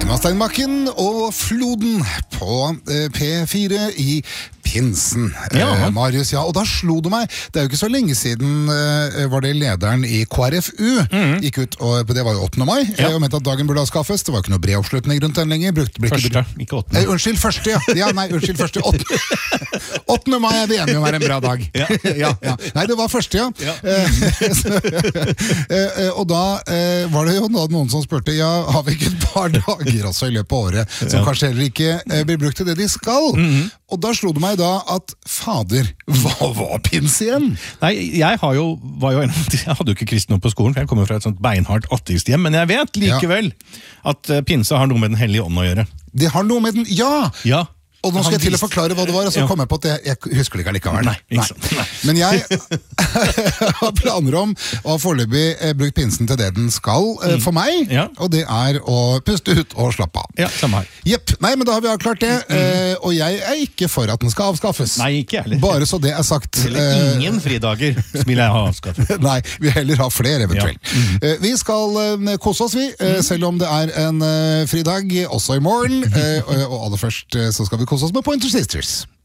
Emma Steinbakken og Floden på P4 i pinsen. Marius, ja, og da slo det meg. Det er jo ikke så lenge siden var det lederen i KrFU gikk ut, og det var jo 8. mai, og mente at dagen burde avskaffes. Det var ikke noe bred oppslutning rundt den lenger. Første, ikke 8. Unnskyld, første, ja. Unnskyld, første. 8. mai er vi enige om er en bra dag. Ja. Nei, det var første, ja. Og da var det jo noen som spurte, ja, har vi ikke et par dager også i løpet av året, som kanskje heller ikke blir brukt til det de skal? Og da slo det meg da at, fader, hva var pinse igjen? Nei, jeg hadde jo ikke kristendom på skolen, for jeg kommer fra et sånt beinhardt ateisthjem, men jeg vet likevel at pinse har noe med den hellige ånd å gjøre. Det har noe med den, ja! Og nå skal jeg til å forklare hva det var, og så kom jeg på at jeg husker det ikke allikevel. Nei. Men jeg har planer om å ha foreløpig brukt pinsen til det den skal for meg, og det er å puste ut og slappe av. Ja, samme her. Jepp, nei, men da har vi avklart det, og jeg er ikke for at den skal avskaffes. Nei, ikke heller. Bare så det er sagt. Eller ingen fridager vil jeg ha avskaffet. Nei, vi heller ha flere eventuelt. Vi skal kose oss, selv om det er en fridag, også i morgen, og aller først så skal vi kose oss med Pointer Sisters.